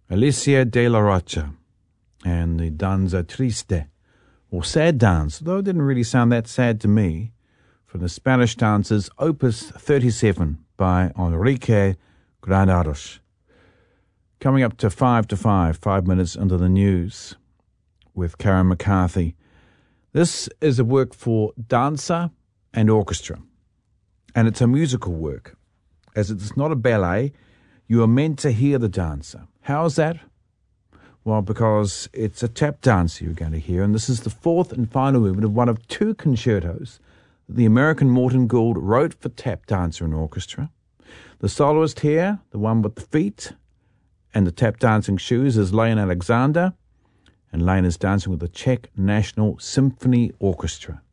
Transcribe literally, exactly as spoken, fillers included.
Alicia de la Rocha and the Danza Triste, or Sad Dance, though it didn't really sound that sad to me, from the Spanish Dancers, Opus thirty-seven by Enrique Granados. Coming up to five to five, five minutes into the news with Karen McCarthy. This is a work for dancer and orchestra, and it's a musical work. As it's not a ballet, you are meant to hear the dancer. How is that? Well, because it's a tap dance you're going to hear, and this is the fourth and final movement of one of two concertos that the American Morton Gould wrote for tap dancer and orchestra. The soloist here, the one with the feet and the tap dancing shoes, is Lane Alexander, and Lane is dancing with the Czech National Symphony Orchestra.